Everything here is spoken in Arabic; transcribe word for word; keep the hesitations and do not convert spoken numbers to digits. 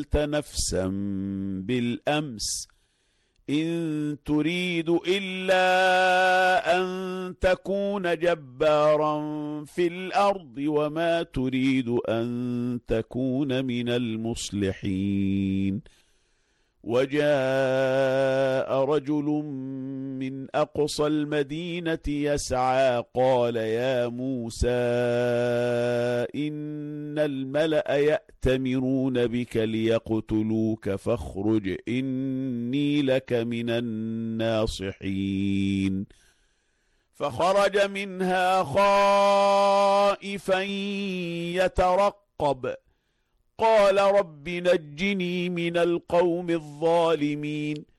نفسا بالأمس إن تريد إلا أن تكون جبارا في الأرض وما تريد أن تكون من المصلحين. وجاء رجل من أقصى المدينة يسعى قال يا موسى إن الملأ يأتمرون بك ليقتلوك فاخرج إني لك من الناصحين. فخرج منها خائفا يترقب قال رب نجني من القوم الظالمين.